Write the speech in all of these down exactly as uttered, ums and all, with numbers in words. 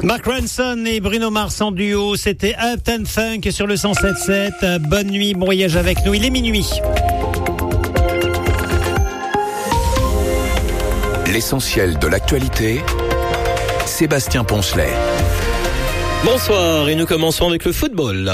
Mark Ronson et Bruno Mars en duo, c'était Uptown Funk sur le cent sept sept. Bonne nuit, bon voyage avec nous, il est minuit. L'essentiel de l'actualité, Sébastien Poncelet. Bonsoir et nous commençons avec le football.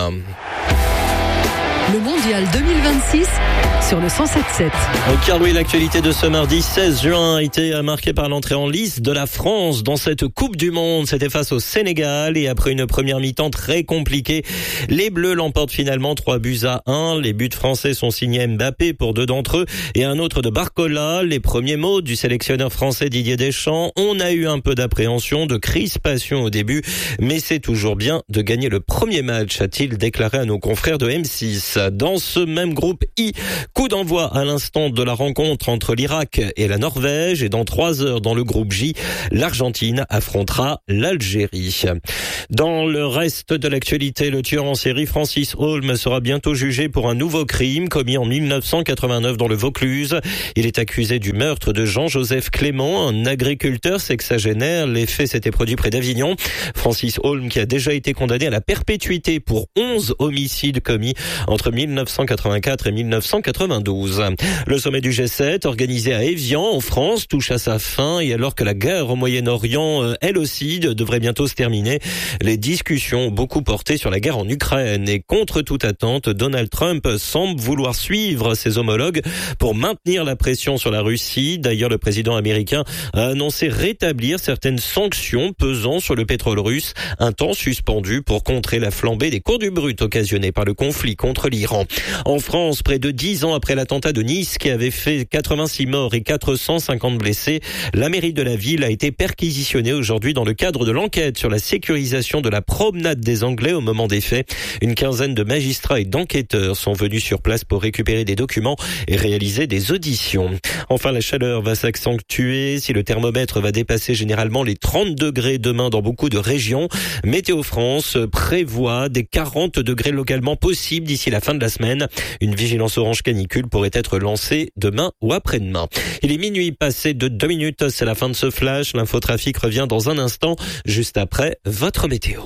Le mondial deux mille vingt-six sur le cent sept sept. Car oui, l'actualité de ce mardi seize juin a été marquée par l'entrée en lice de la France dans cette Coupe du Monde. C'était face au Sénégal et après une première mi-temps très compliquée, les Bleus l'emportent finalement trois buts à un. Les buts français sont signés Mbappé pour deux d'entre eux et un autre de Barcola. Les premiers mots du sélectionneur français Didier Deschamps. On a eu un peu d'appréhension, de crispation au début, mais c'est toujours bien de gagner le premier match, a-t-il déclaré à nos confrères de M six. Dans ce même groupe I, coup d'envoi à l'instant de la rencontre entre l'Irak et la Norvège, et dans trois heures dans le groupe J, l'Argentine affrontera l'Algérie. Dans le reste de l'actualité, le tueur en série Francis Holm sera bientôt jugé pour un nouveau crime commis en mille neuf cent quatre-vingt-neuf dans le Vaucluse. Il est accusé du meurtre de Jean-Joseph Clément, un agriculteur sexagénaire. Les faits s'étaient produits près d'Avignon. Francis Holm, qui a déjà été condamné à la perpétuité pour onze homicides commis entre mille neuf cent quatre-vingt-quatre et mille neuf cent quatre-vingt-douze. Le sommet du G sept, organisé à Évian, en France, touche à sa fin, et alors que la guerre au Moyen-Orient, elle aussi, devrait bientôt se terminer, les discussions ont beaucoup porté sur la guerre en Ukraine. Et contre toute attente, Donald Trump semble vouloir suivre ses homologues pour maintenir la pression sur la Russie. D'ailleurs, le président américain a annoncé rétablir certaines sanctions pesant sur le pétrole russe, un temps suspendu pour contrer la flambée des cours du brut occasionnée par le conflit contre l'Iran. En France, près de dix ans après l'attentat de Nice qui avait fait quatre-vingt-six morts et quatre cent cinquante blessés, la mairie de la ville a été perquisitionnée aujourd'hui dans le cadre de l'enquête sur la sécurisation de la promenade des Anglais au moment des faits. Une quinzaine de magistrats et d'enquêteurs sont venus sur place pour récupérer des documents et réaliser des auditions. Enfin, la chaleur va s'accentuer si le thermomètre va dépasser généralement les trente degrés demain dans beaucoup de régions. Météo France prévoit des quarante degrés localement possibles d'ici la fin de la semaine. Une vigilance orange canicule pourrait être lancée demain ou après-demain. Il est minuit passé de deux minutes, c'est la fin de ce flash. L'infotrafic revient dans un instant, juste après votre météo.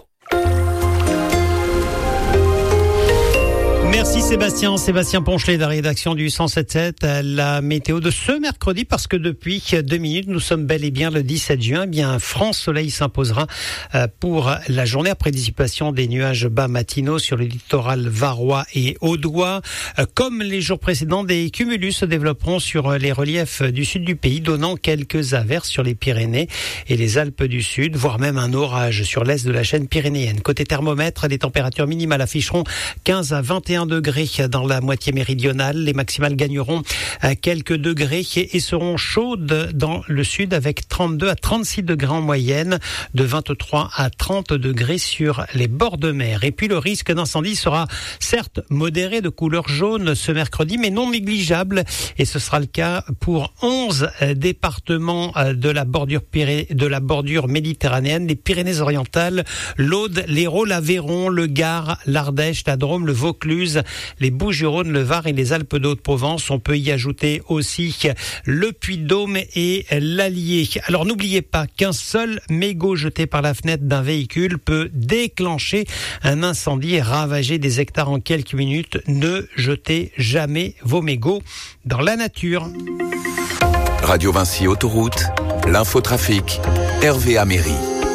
Merci Sébastien, Sébastien Poncelet de la rédaction du cent sept sept. La météo de ce mercredi, parce que depuis deux minutes, nous sommes bel et bien le dix-sept juin. Eh bien, France Soleil s'imposera pour la journée après dissipation des nuages bas matinaux sur le littoral varois et audois. Comme les jours précédents, des cumulus se développeront sur les reliefs du sud du pays, donnant quelques averses sur les Pyrénées et les Alpes du Sud, voire même un orage sur l'est de la chaîne pyrénéenne. Côté thermomètre, les températures minimales afficheront quinze à vingt et un degrés dans la moitié méridionale. Les maximales gagneront à quelques degrés et seront chaudes dans le sud avec trente-deux à trente-six degrés en moyenne, de vingt-trois à trente degrés sur les bords de mer. Et puis le risque d'incendie sera certes modéré de couleur jaune ce mercredi, mais non négligeable. Et ce sera le cas pour onze départements de la bordure, Pyré... de la bordure méditerranéenne, les Pyrénées-Orientales, l'Aude, l'Hérault, l'Aveyron, le Gard, l'Ardèche, la Drôme, le Vaucluse, les Bouches-du-Rhône, le Var et les Alpes d'Haute-Provence. On peut y ajouter aussi le Puy-de-Dôme et l'Allier. Alors n'oubliez pas qu'un seul mégot jeté par la fenêtre d'un véhicule peut déclencher un incendie et ravager des hectares en quelques minutes. Ne jetez jamais vos mégots dans la nature. Radio Vinci Autoroute, l'infotrafic, Hervé Améry.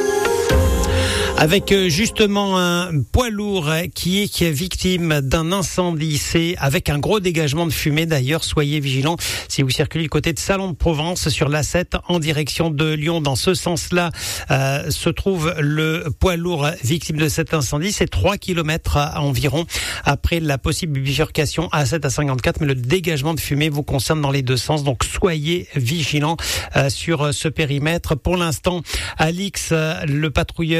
Avec justement un poids lourd qui est, qui est victime d'un incendie. C'est avec un gros dégagement de fumée d'ailleurs. Soyez vigilants si vous circulez du côté de Salon de Provence sur l'A sept en direction de Lyon. Dans ce sens-là euh, se trouve le poids lourd victime de cet incendie. C'est trois kilomètres environ après la possible bifurcation A sept à cinquante-quatre. Mais le dégagement de fumée vous concerne dans les deux sens. Donc soyez vigilants euh, sur ce périmètre. Pour l'instant, Alix, le patrouilleur, a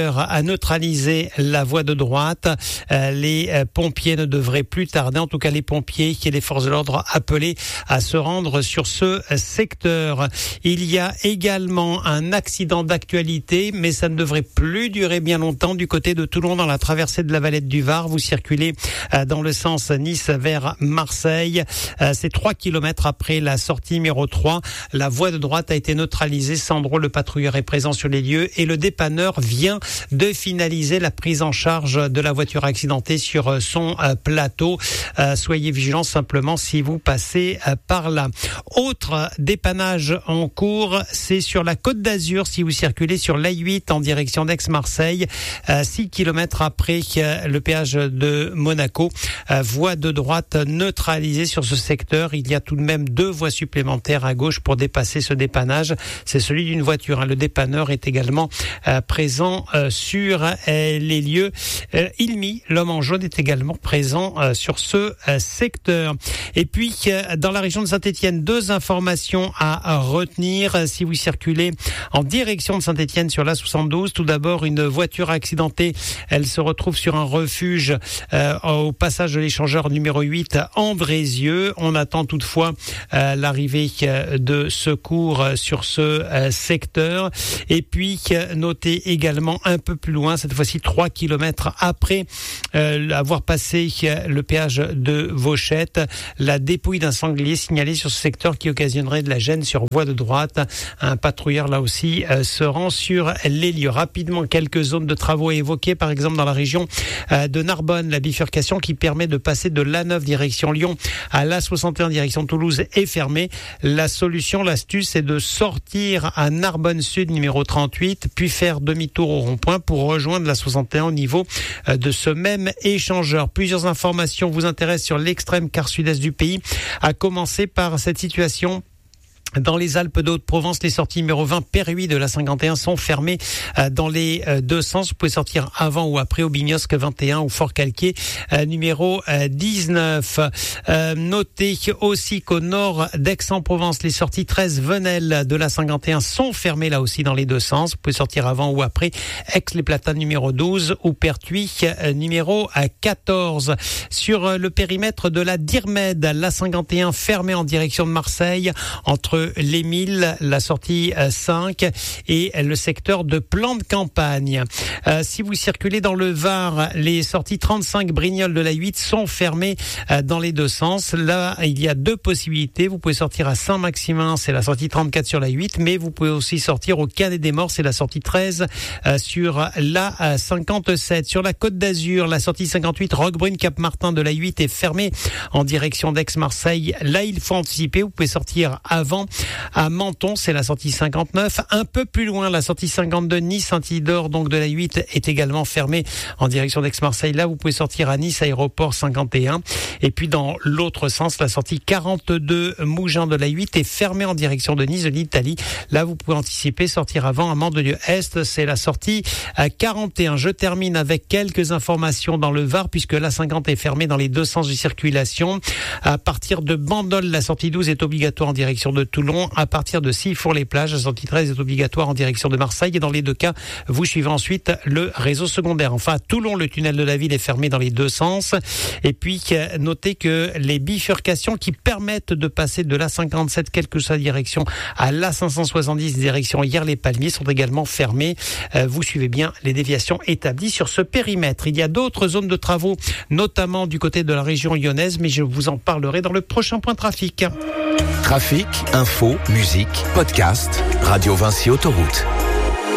neutraliser la voie de droite. Euh, les euh, pompiers ne devraient plus tarder, en tout cas les pompiers et les forces de l'ordre appelés à se rendre sur ce secteur. Il y a également un accident d'actualité, mais ça ne devrait plus durer bien longtemps du côté de Toulon dans la traversée de la Valette du Var. Vous circulez euh, dans le sens Nice vers Marseille. Euh, c'est trois kilomètres après la sortie numéro trois. La voie de droite a été neutralisée. Sandro, le patrouilleur, est présent sur les lieux et le dépanneur vient de finaliser la prise en charge de la voiture accidentée sur son euh, plateau. Euh, soyez vigilants simplement si vous passez euh, par là. Autre dépannage en cours, c'est sur la Côte d'Azur si vous circulez sur l'A huit en direction d'Aix-Marseille, euh, six kilomètres après euh, le péage de Monaco. Euh, voie de droite neutralisée sur ce secteur. Il y a tout de même deux voies supplémentaires à gauche pour dépasser ce dépannage. C'est celui d'une voiture. Hein. Le dépanneur est également euh, présent euh, sur euh, les lieux. Euh, Ilmi, l'homme en jaune, est également présent euh, sur ce euh, secteur. Et puis, euh, dans la région de Saint-Étienne, deux informations à, à retenir si vous circulez en direction de Saint-Étienne sur l'A soixante-douze. Tout d'abord, une voiture accidentée. Elle se retrouve sur un refuge euh, au passage de l'échangeur numéro huit Andrézieux. On attend toutefois euh, l'arrivée euh, de secours euh, sur ce euh, secteur. Et puis, euh, notez également un peu plus loin, cette fois-ci trois kilomètres après euh, avoir passé euh, le péage de Vauchette, la dépouille d'un sanglier signalée sur ce secteur qui occasionnerait de la gêne sur voie de droite. Un patrouilleur là aussi euh, se rend sur les lieux. Rapidement, quelques zones de travaux évoquées, par exemple dans la région euh, de Narbonne, la bifurcation qui permet de passer de l'A neuf direction Lyon à l'A soixante et un direction Toulouse est fermée. La solution, l'astuce, c'est de sortir à Narbonne Sud numéro trente-huit, puis faire demi-tour au rond-point pour rejoindre l'A soixante et un au niveau euh, de ce même échangeur. Plusieurs informations vous intéressent sur l'extrême quart sud-est du pays, à commencer par cette situation. Dans les Alpes de Haute-Provence, les sorties numéro vingt Perhuis de la cinquante et un sont fermées euh, dans les euh, deux sens. Vous pouvez sortir avant ou après au Bignosque vingt et un ou Fort-Calquier euh, numéro euh, dix-neuf. Euh, notez aussi qu'au nord d'Aix-en-Provence, les sorties treize Venelle de la cinquante et un sont fermées là aussi dans les deux sens. Vous pouvez sortir avant ou après Aix-les-Platanes numéro douze ou Pertuis euh, numéro euh, quatorze. Sur euh, le périmètre de la Dirmed, la cinquante et un fermée en direction de Marseille entre l'Émile, la sortie cinq et le secteur de Plan de Campagne. Euh, si vous circulez dans le Var, les sorties trente-cinq Brignoles de la huit sont fermées euh, dans les deux sens. Là, il y a deux possibilités. Vous pouvez sortir à Saint-Maximin, c'est la sortie trente-quatre sur la huit, mais vous pouvez aussi sortir au Canet des Morts, c'est la sortie treize euh, sur la cinquante-sept. Sur la Côte d'Azur, la sortie cinquante-huit Roquebrune-Cap-Martin de la huit est fermée en direction d'Aix-Marseille. Là, il faut anticiper. Vous pouvez sortir avant à Menton, c'est la sortie cinquante-neuf. Un peu plus loin, la sortie cinquante-deux Nice-Saint-Isidore, donc de la huit, est également fermée en direction d'Aix-Marseille. Là, vous pouvez sortir à Nice, aéroport cinquante et un. Et puis, dans l'autre sens, la sortie quarante-deux Mougins de la huit est fermée en direction de Nice, de l'Italie. Là, vous pouvez anticiper, sortir avant à Mandelieu-Est, c'est la sortie à quarante et un. Je termine avec quelques informations dans le Var, puisque la cinquante est fermée dans les deux sens de circulation. À partir de Bandol, la sortie douze est obligatoire en direction de Toulon. À partir de Sifour-les-Plages, la sortie treize est obligatoire en direction de Marseille. Et dans les deux cas, vous suivez ensuite le réseau secondaire. Enfin, à Toulon, le tunnel de la ville est fermé dans les deux sens. Et puis, notez que les bifurcations qui permettent de passer de l'A cinquante-sept, quelle que soit la direction, à l'A cinq cent soixante-dix, direction Hyères-les-Palmiers, sont également fermées. Vous suivez bien les déviations établies sur ce périmètre. Il y a d'autres zones de travaux, notamment du côté de la région lyonnaise, mais je vous en parlerai dans le prochain point trafic. Trafic, info, musique, podcast, Radio Vinci Autoroute.